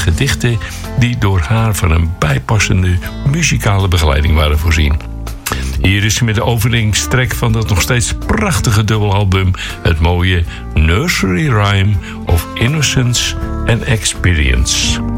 gedichten die door haar van een bijpassende muzikale begeleiding waren voorzien. Hier is ze met de openingstrek van dat nog steeds prachtige dubbelalbum, het mooie Nursery Rhyme of Innocence and Experience.